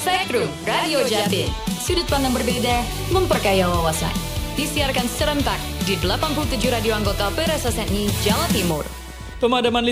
Spektrum Radio Jatim. Sudut pandang berbeda, memperkaya wawasan. Disiarkan serentak di 87 radio anggota PRSSNI Jawa Timur. Pemadaman